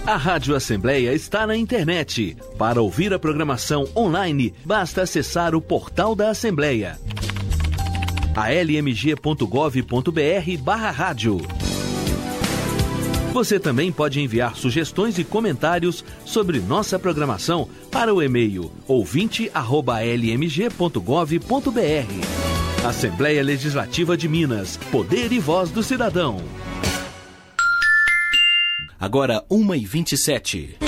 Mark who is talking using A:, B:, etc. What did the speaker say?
A: A Rádio Assembleia está na internet. Para ouvir a programação online, basta acessar o portal da Assembleia. almg.gov.br/rádio. Você também pode enviar sugestões e comentários sobre nossa programação para o e-mail ouvinte@lmg.gov.br. Assembleia Legislativa de Minas. Poder e voz do cidadão.
B: Agora 1h27.